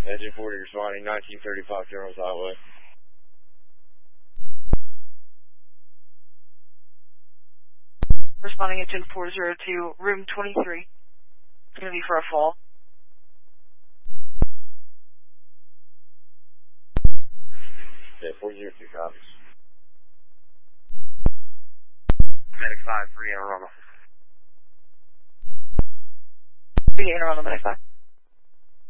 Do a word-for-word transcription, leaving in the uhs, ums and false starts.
Engine forty responding, nineteen thirty-five General Highway. Responding engine four zero two, room twenty-three. It's going to be for a fall. Yeah, four zero two copies. Medic five, three, Anaronda. three, Anaronda, Medic five.